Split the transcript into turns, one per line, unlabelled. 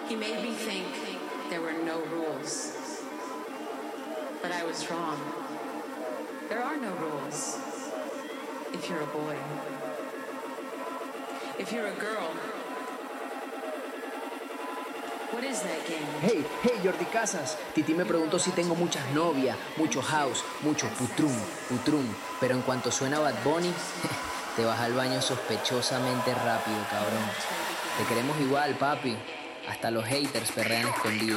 He made me think there were no rules. But I was wrong. There are no rules. If you're a boy. If you're a girl. What is that game?
Hey, Jordi Casas. Titi me preguntó si tengo muchas novias, mucho house, mucho putrum. Pero en cuanto suena Bad Bunny, te vas al baño sospechosamente rápido, cabrón. Te queremos igual, papi. Hasta los haters perrean escondidos.